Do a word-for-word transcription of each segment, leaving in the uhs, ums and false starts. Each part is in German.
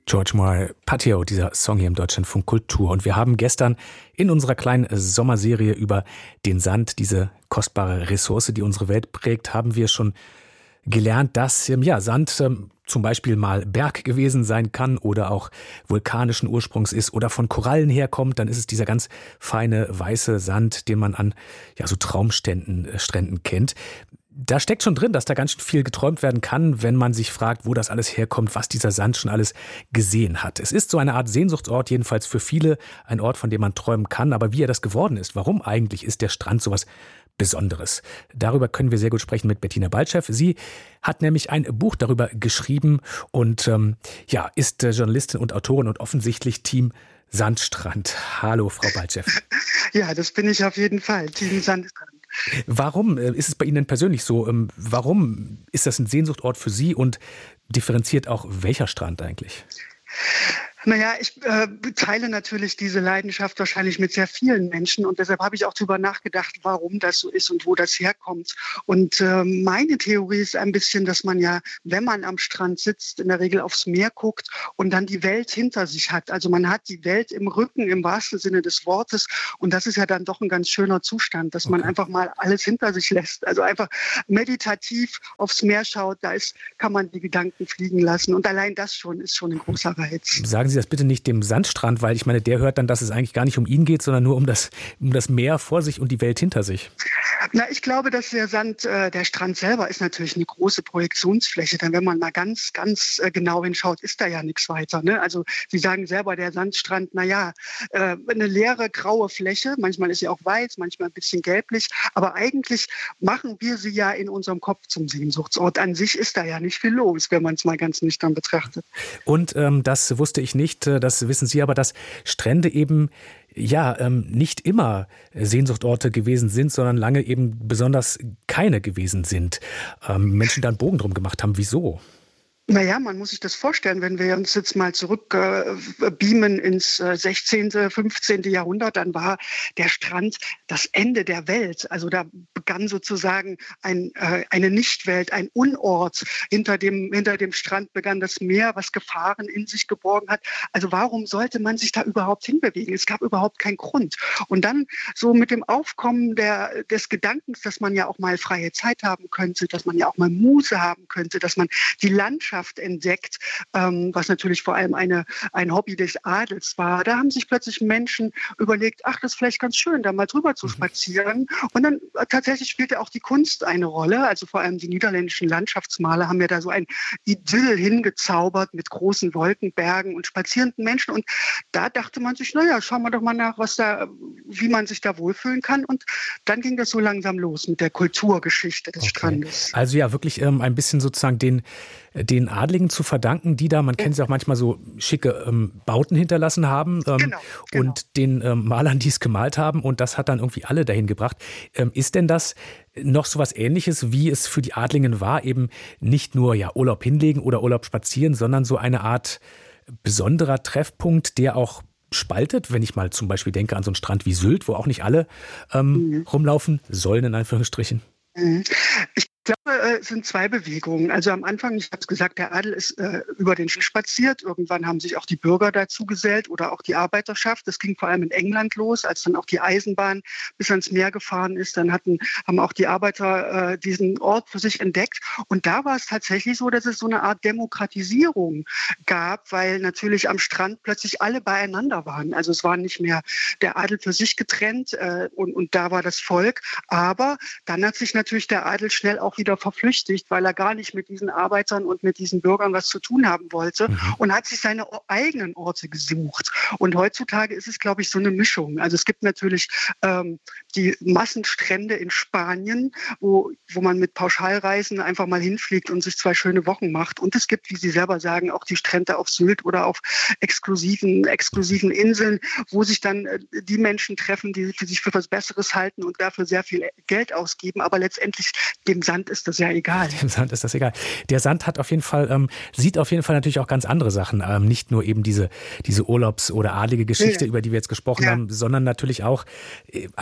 George Moore, Patio, dieser Song hier im Deutschlandfunk Kultur. Und wir haben gestern in unserer kleinen Sommerserie über den Sand, diese kostbare Ressource, die unsere Welt prägt, haben wir schon gelernt, dass ja, Sand ähm, zum Beispiel mal Berg gewesen sein kann oder auch vulkanischen Ursprungs ist oder von Korallen herkommt. Dann ist es dieser ganz feine weiße Sand, den man an ja, so Traumstränden äh, Stränden kennt. Da steckt schon drin, dass da ganz viel geträumt werden kann, wenn man sich fragt, wo das alles herkommt, was dieser Sand schon alles gesehen hat. Es ist so eine Art Sehnsuchtsort, jedenfalls für viele, ein Ort, von dem man träumen kann. Aber wie er das geworden ist, warum eigentlich ist der Strand sowas Besonderes? Darüber können wir sehr gut sprechen mit Bettina Baltschew. Sie hat nämlich ein Buch darüber geschrieben und ähm, ja, ist äh, Journalistin und Autorin und offensichtlich Team Sandstrand. Hallo, Frau Baltschew. Ja, das bin ich auf jeden Fall, Team Sandstrand. Warum ist es bei Ihnen persönlich so? Warum ist das ein Sehnsuchtsort für Sie und differenziert auch welcher Strand eigentlich? Naja, ich äh, teile natürlich diese Leidenschaft wahrscheinlich mit sehr vielen Menschen und deshalb habe ich auch darüber nachgedacht, warum das so ist und wo das herkommt. Und äh, meine Theorie ist ein bisschen, dass man ja, wenn man am Strand sitzt, in der Regel aufs Meer guckt und dann die Welt hinter sich hat. Also man hat die Welt im Rücken im wahrsten Sinne des Wortes und das ist ja dann doch ein ganz schöner Zustand, dass man okay. einfach mal alles hinter sich lässt. Also einfach meditativ aufs Meer schaut, da ist, kann man die Gedanken fliegen lassen und allein das schon ist schon ein großer Reiz. Sagen Sie das bitte nicht dem Sandstrand, weil ich meine, der hört dann, dass es eigentlich gar nicht um ihn geht, sondern nur um das, um das Meer vor sich und die Welt hinter sich. Na, ich glaube, dass der Sand, äh, der Strand selber ist natürlich eine große Projektionsfläche. Denn wenn man mal ganz, ganz äh, genau hinschaut, ist da ja nichts weiter. Ne? Also Sie sagen selber, der Sandstrand, na ja, äh, eine leere graue Fläche. Manchmal ist sie auch weiß, manchmal ein bisschen gelblich. Aber eigentlich machen wir sie ja in unserem Kopf zum Sehnsuchtsort. An sich ist da ja nicht viel los, wenn man es mal ganz nüchtern betrachtet. Und ähm, das wusste ich nicht, das wissen Sie aber, dass Strände eben ja ähm, nicht immer Sehnsuchtsorte gewesen sind, sondern lange eben besonders keine gewesen sind. Ähm, Menschen da einen Bogen drum gemacht haben. Wieso? Naja, man muss sich das vorstellen, wenn wir uns jetzt mal zurück äh, beamen ins äh, sechzehnten., fünfzehnten. Jahrhundert, dann war der Strand das Ende der Welt. Also da begann sozusagen ein, äh, eine Nichtwelt, ein Unort. Hinter dem, hinter dem Strand begann das Meer, was Gefahren in sich geborgen hat. Also warum sollte man sich da überhaupt hinbewegen? Es gab überhaupt keinen Grund. Und dann so mit dem Aufkommen der, des Gedankens, dass man ja auch mal freie Zeit haben könnte, dass man ja auch mal Muße haben könnte, dass man die Landschaft entdeckt, ähm, was natürlich vor allem eine, ein Hobby des Adels war. Da haben sich plötzlich Menschen überlegt, ach, das ist vielleicht ganz schön, da mal drüber zu spazieren. Und dann äh, tatsächlich spielte auch die Kunst eine Rolle. Also vor allem die niederländischen Landschaftsmaler haben ja da so ein Idyll hingezaubert mit großen Wolkenbergen und spazierenden Menschen. Und da dachte man sich, naja, schauen wir doch mal nach, was da, wie man sich da wohlfühlen kann. Und dann ging das so langsam los mit der Kulturgeschichte des okay. Strandes. Also ja, wirklich ähm, ein bisschen sozusagen den den Adligen zu verdanken, die da, man kennt sie auch manchmal so schicke ähm, Bauten hinterlassen haben ähm, genau, genau. und den ähm, Malern, die es gemalt haben und das hat dann irgendwie alle dahin gebracht. Ähm, ist denn das noch so was Ähnliches, wie es für die Adligen war, eben nicht nur ja Urlaub hinlegen oder Urlaub spazieren, sondern so eine Art besonderer Treffpunkt, der auch spaltet, wenn ich mal zum Beispiel denke an so einen Strand wie Sylt, wo auch nicht alle ähm, mhm. rumlaufen sollen, in Anführungsstrichen? Mhm. Ich Ich glaube, es sind zwei Bewegungen. Also am Anfang, ich habe es gesagt, der Adel ist äh, über den Schiff spaziert. Irgendwann haben sich auch die Bürger dazu gesellt oder auch die Arbeiterschaft. Das ging vor allem in England los, als dann auch die Eisenbahn bis ans Meer gefahren ist. Dann hatten, haben auch die Arbeiter äh, diesen Ort für sich entdeckt. Und da war es tatsächlich so, dass es so eine Art Demokratisierung gab, weil natürlich am Strand plötzlich alle beieinander waren. Also es war nicht mehr der Adel für sich getrennt äh, und, und da war das Volk. Aber dann hat sich natürlich der Adel schnell auch wieder verflüchtigt, weil er gar nicht mit diesen Arbeitern und mit diesen Bürgern was zu tun haben wollte mhm. und hat sich seine eigenen Orte gesucht. Und heutzutage ist es, glaube ich, so eine Mischung. Also es gibt natürlich ähm, die Massenstrände in Spanien, wo, wo man mit Pauschalreisen einfach mal hinfliegt und sich zwei schöne Wochen macht. Und es gibt, wie Sie selber sagen, auch die Strände auf Sylt oder auf exklusiven, exklusiven Inseln, wo sich dann äh, die Menschen treffen, die, die sich für was Besseres halten und dafür sehr viel Geld ausgeben, aber letztendlich dem Sand ist das ja egal. Dem Sand ist das egal. Der Sand hat auf jeden Fall, ähm, sieht auf jeden Fall natürlich auch ganz andere Sachen. Ähm, nicht nur eben diese, diese Urlaubs- oder adlige Geschichte, ja. über die wir jetzt gesprochen ja. haben, sondern natürlich auch ein Ort,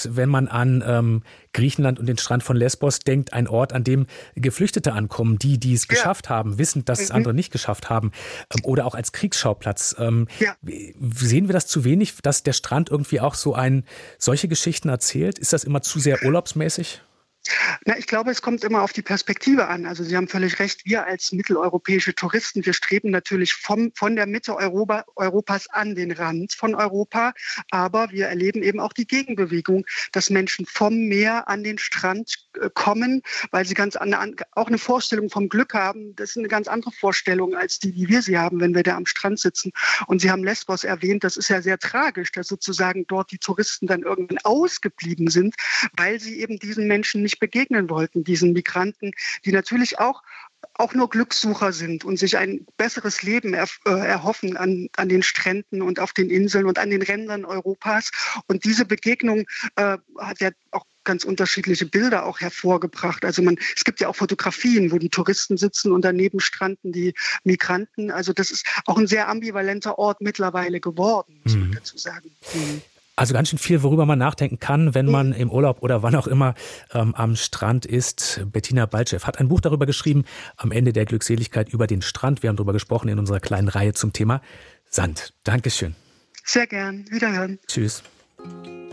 ist, wenn man an ähm, Griechenland und den Strand von Lesbos denkt, ein Ort, an dem Geflüchtete ankommen, die, die es ja. geschafft haben, wissend, dass mhm. es andere nicht geschafft haben, ähm, oder auch als Kriegsschauplatz. Ähm, ja. Sehen wir das zu wenig, dass der Strand irgendwie auch so ein, solche Geschichten erzählt? Ist das immer zu sehr urlaubsmäßig? Na, ich glaube, es kommt immer auf die Perspektive an. Also Sie haben völlig recht, wir als mitteleuropäische Touristen, wir streben natürlich vom, von der Mitte Europa, Europas an den Rand von Europa, aber wir erleben eben auch die Gegenbewegung, dass Menschen vom Meer an den Strand äh, kommen, weil sie ganz an, auch eine Vorstellung vom Glück haben. Das ist eine ganz andere Vorstellung als die, die wir sie haben, wenn wir da am Strand sitzen. Und Sie haben Lesbos erwähnt, das ist ja sehr tragisch, dass sozusagen dort die Touristen dann irgendwann ausgeblieben sind, weil sie eben diesen Menschen nicht begegnen wollten, diesen Migranten, die natürlich auch, auch nur Glückssucher sind und sich ein besseres Leben er, äh, erhoffen an, an den Stränden und auf den Inseln und an den Rändern Europas. Und diese Begegnung äh, hat ja auch ganz unterschiedliche Bilder auch hervorgebracht. Also man, es gibt ja auch Fotografien, wo die Touristen sitzen und daneben stranden die Migranten. Also das ist auch ein sehr ambivalenter Ort mittlerweile geworden, muss man dazu sagen. Mhm. Also ganz schön viel, worüber man nachdenken kann, wenn man im Urlaub oder wann auch immer ähm, am Strand ist. Bettina Baltschew hat ein Buch darüber geschrieben, Am Ende der Glückseligkeit über den Strand. Wir haben darüber gesprochen in unserer kleinen Reihe zum Thema Sand. Dankeschön. Sehr gern. Wiederhören. Tschüss.